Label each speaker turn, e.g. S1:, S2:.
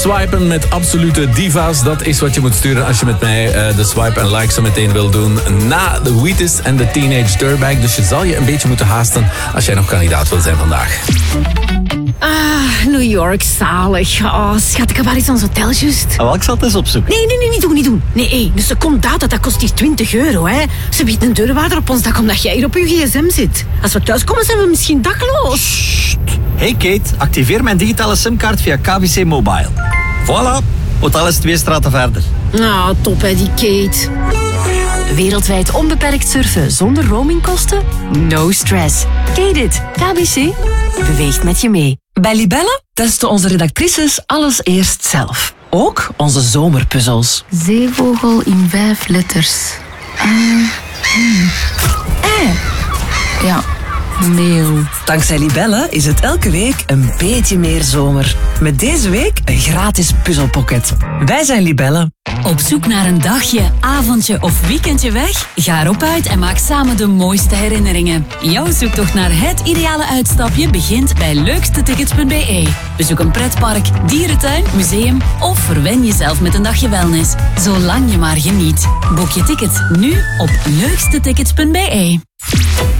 S1: Swipen met absolute diva's, dat is wat je moet sturen als je met mij de swipe en like zo meteen wil doen na de Wheaties en de Teenage Dirtbag. Dus je zal je een beetje moeten haasten als jij nog kandidaat wil zijn vandaag.
S2: New York, zalig. Oh, schat, ik heb wel iets aan ons hotel, juist.
S3: Wel, ik zal het eens opzoeken.
S2: Nee, niet doen. Nee, een seconde data, dat kost hier €20, hè. Ze biedt een deurwaarder op ons dak omdat jij hier op je gsm zit. Als we thuiskomen, zijn we misschien dakloos.
S3: Hey Kate, activeer mijn digitale simkaart via KBC Mobile. Voilà, hotel is 2 straten verder.
S2: Nou, top hè, die Kate.
S4: Wereldwijd onbeperkt surfen zonder roamingkosten? No stress. Kate it. KBC beweegt met je mee.
S5: Bij Libelle testen onze redactrices alles eerst zelf. Ook onze zomerpuzzels.
S6: Zeevogel in 5 letters. Ja, leeuw.
S5: Dankzij Libelle is het elke week een beetje meer zomer. Met deze week een gratis puzzelpocket. Wij zijn Libelle.
S7: Op zoek naar een dagje, avondje of weekendje weg? Ga erop uit en maak samen de mooiste herinneringen. Jouw zoektocht naar het ideale uitstapje begint bij leukstetickets.be. Bezoek een pretpark, dierentuin, museum of verwen jezelf met een dagje wellness. Zolang je maar geniet. Boek je ticket nu op leukstetickets.be.